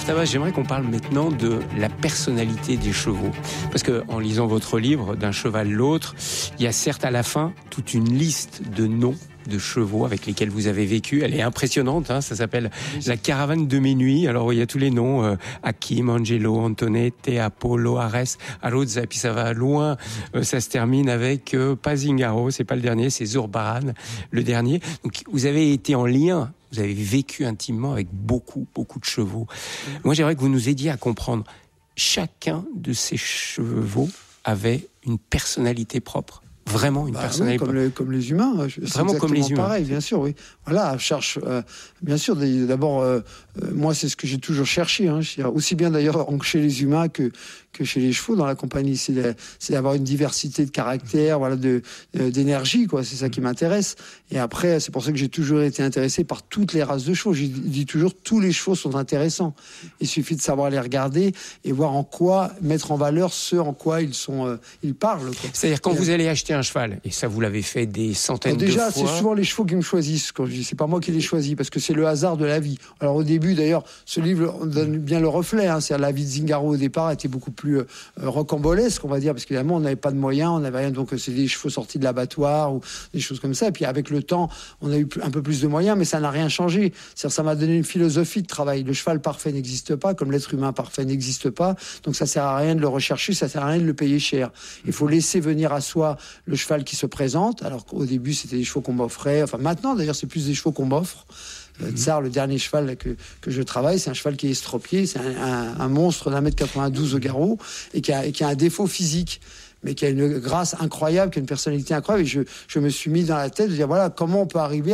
Bartabas, j'aimerais qu'on parle maintenant de la personnalité des chevaux. Parce que, en lisant votre livre, D'un cheval l'autre, il y a certes à la fin toute une liste de noms de chevaux avec lesquels vous avez vécu. Elle est impressionnante, hein, ça s'appelle La caravane de mes nuits. Alors il y a tous les noms, Hakim, Angelo, Antonette, Apollo, Ares, Aruzza, et puis ça va loin, ça se termine avec pas Zingaro, c'est pas le dernier, c'est Zurbaran, le dernier. Donc vous avez été en lien, vous avez vécu intimement avec beaucoup de chevaux. Moi j'aimerais que vous nous aidiez à comprendre, chacun de ces chevaux avait une personnalité propre. Vraiment une personnalité. Oui, comme les humains. Vraiment comme les humains. Pareil, bien sûr, oui. Voilà, cherche. Bien sûr, d'abord, moi, c'est ce que j'ai toujours cherché. Hein, aussi bien d'ailleurs chez les humains que chez les chevaux dans la compagnie. C'est d'avoir une diversité de caractère, voilà, d'énergie, quoi. C'est ça qui m'intéresse. Et après, c'est pour ça que j'ai toujours été intéressé par toutes les races de chevaux. Je dis toujours, tous les chevaux sont intéressants. Il suffit de savoir les regarder et voir en quoi mettre en valeur ce en quoi ils parlent, quoi. C'est-à-dire quand vous allez acheter un cheval, et ça vous l'avez fait des centaines de fois. Déjà, c'est souvent les chevaux qui me choisissent. Quand je dis, c'est pas moi qui les choisis, parce que c'est le hasard de la vie. Alors au début, d'ailleurs, ce livre donne bien le reflet. Hein, c'est-à-dire la vie de Zingaro au départ était beaucoup plus rocambolesque, on va dire, parce qu'évidemment on n'avait pas de moyens, on n'avait rien, donc c'est des chevaux sortis de l'abattoir ou des choses comme ça. Et puis avec le temps, on a eu un peu plus de moyens, mais ça n'a rien changé. C'est-à-dire, ça m'a donné une philosophie de travail. Le cheval parfait n'existe pas, comme l'être humain parfait n'existe pas. Donc ça sert à rien de le rechercher, ça sert à rien de le payer cher. Il faut laisser venir à soi le cheval qui se présente. Alors qu'au début, c'était des chevaux qu'on m'offrait. Enfin, maintenant, d'ailleurs, c'est plus des chevaux qu'on m'offre. Tsar, le dernier cheval que je travaille, c'est un cheval qui est estropié. C'est un monstre d'1m92 au garrot et qui a un défaut physique, mais qui a une grâce incroyable, qui a une personnalité incroyable. Et je me suis mis dans la tête de dire, voilà, comment on peut arriver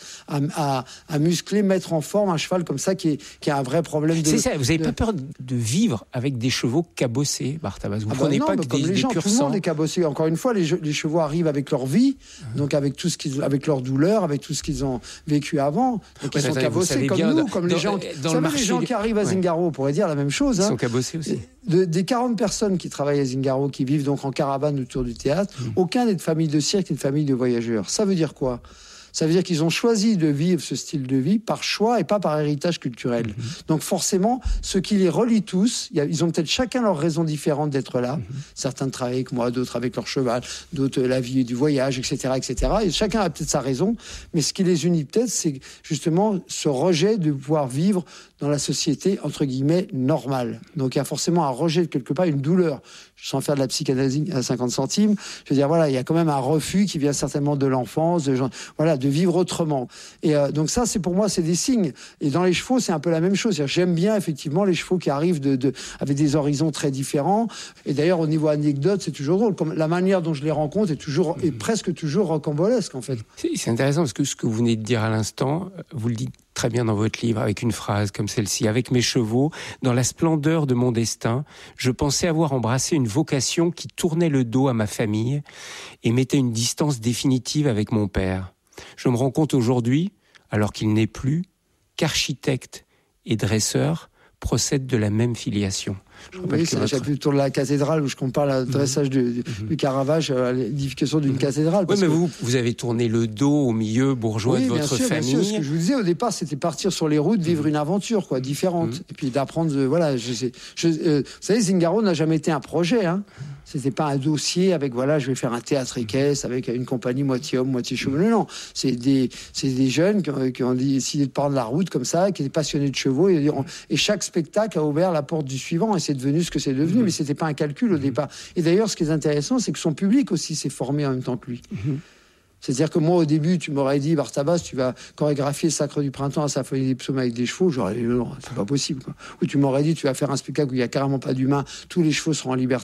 à muscler, mettre en forme un cheval comme ça qui a un vrai problème de... C'est ça, vous n'avez pas peur de vivre avec des chevaux cabossés, Bartabas? Vous prenez pas que comme les gens, tout le monde est cabossé. Encore une fois, les chevaux arrivent avec leur vie, donc avec tout ce avec leur douleur, avec tout ce qu'ils ont vécu avant. Donc ils sont cabossés comme nous, comme les gens. Vous savez, les gens qui arrivent à Zingaro, on pourrait dire la même chose. Ils sont cabossés aussi. Des 40 personnes qui travaillent à Zingaro, qui vivent donc en caravane autour du théâtre, aucun n'est de famille de cirque et de famille de voyageurs. Ça veut dire quoi? Ça veut dire qu'ils ont choisi de vivre ce style de vie par choix et pas par héritage culturel. Donc forcément, ce qui les relie tous, ils ont peut-être chacun leur raison différente d'être là. Certains travaillent avec moi, d'autres avec leur cheval, d'autres la vie du voyage, etc., etc. Et chacun a peut-être sa raison, mais ce qui les unit peut-être, c'est justement ce rejet de pouvoir vivre dans la société, entre guillemets, normale. Donc il y a forcément un rejet de quelque part, une douleur. Sans faire de la psychanalyse à 50 centimes, je veux dire, voilà, il y a quand même un refus qui vient certainement de l'enfance, de vivre autrement. Et donc ça, c'est pour moi, c'est des signes. Et dans les chevaux, c'est un peu la même chose. J'aime bien effectivement les chevaux qui arrivent avec des horizons très différents. Et d'ailleurs, au niveau anecdote, c'est toujours drôle. Comme la manière dont je les rencontre est presque toujours rocambolesque, en fait. C'est intéressant parce que ce que vous venez de dire à l'instant, vous le dites très bien dans votre livre, avec une phrase comme celle-ci. Avec mes chevaux, dans la splendeur de mon destin, je pensais avoir embrassé une vocation qui tournait le dos à ma famille et mettait une distance définitive avec mon père. Je me rends compte aujourd'hui, alors qu'il n'est plus, qu'architecte et dresseur procèdent de la même filiation. Oui, c'est un chapitre de la cathédrale où je compare le dressage du Caravage à l'édification d'une cathédrale. Oui, mais vous avez tourné le dos au milieu bourgeois de votre famille. Bien sûr. Ce que je vous disais au départ, c'était partir sur les routes, vivre une aventure, quoi, différente. Et puis d'apprendre, voilà. Vous savez, Zingaro n'a jamais été un projet, hein. C'était pas un dossier avec, voilà, je vais faire un théâtre équestre avec une compagnie moitié homme, moitié chevaux. Non. C'est des jeunes qui ont décidé de prendre la route comme ça, qui étaient passionnés de chevaux. Et chaque spectacle a ouvert la porte du suivant. Et c'est devenu ce que c'est devenu. Mais c'était pas un calcul au départ. Et d'ailleurs, ce qui est intéressant, c'est que son public aussi s'est formé en même temps que lui. C'est-à-dire que moi, au début, tu m'aurais dit, Bartabas, tu vas chorégraphier Sacre du Printemps à Symphonie des Psaumes avec des chevaux. J'aurais dit, non, c'est pas possible, quoi. Ou tu m'aurais dit, tu vas faire un spectacle où il y a carrément pas d'humains, tous les chevaux seront en liberté.